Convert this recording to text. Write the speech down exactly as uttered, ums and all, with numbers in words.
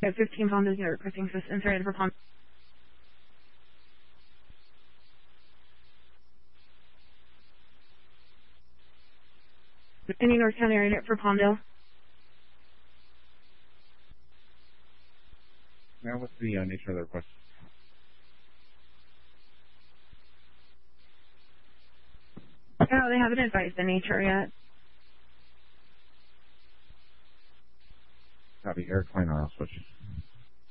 at fifteen Palm Desert requesting assistance right for Palm. Any North County area for Palmdale? Now, what's the uh, nature of the request? No, they haven't advised the nature yet. Copy, Eric Klein, I'll switch.